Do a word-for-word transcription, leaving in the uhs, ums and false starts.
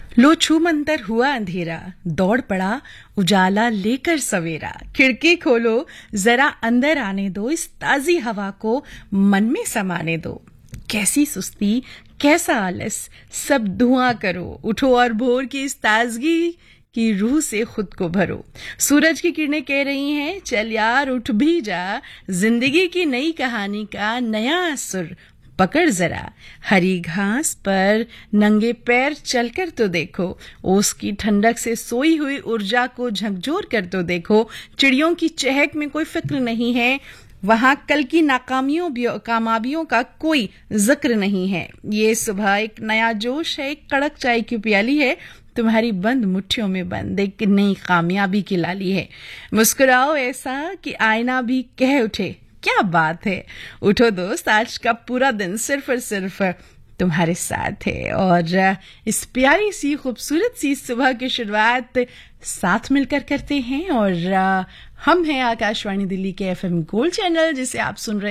लो छू मंतर हुआ अंधेरा, दौड़ पड़ा उजाला लेकर सवेरा। खिड़की खोलो जरा अंदर आने दो, इस ताजी हवा को मन में समाने दो। कैसी सुस्ती कैसा आलस, सब धुआं करो। उठो और भोर की इस ताजगी की रूह से खुद को भरो। सूरज की किरणें कह रही हैं, चल यार उठ भी जा। जिंदगी की नई कहानी का नया सुर पकड़ जरा। हरी घास पर नंगे पैर चलकर तो देखो। ओस की ठंडक से सोई हुई ऊर्जा को झकझोर कर तो देखो। चिड़ियों की चहक में कोई फिक्र नहीं है, वहां कल की नाकामियों कामयाबियों का कोई जिक्र नहीं है। ये सुबह एक नया जोश है, एक कड़क चाय की प्याली है, तुम्हारी बंद मुट्ठियों में बंद एक नई कामयाबी की लाली है। मुस्कुराओ ऐसा कि आईना भी कह उठे, क्या बात है। उठो दोस्त, आज का पूरा दिन सिर्फ और सिर्फ तुम्हारे साथ है। और इस प्यारी सी खूबसूरत सी सुबह की शुरुआत साथ मिलकर करते हैं। और हम हैं आकाशवाणी दिल्ली के एफएम गोल्ड चैनल, जिसे आप सुन रहे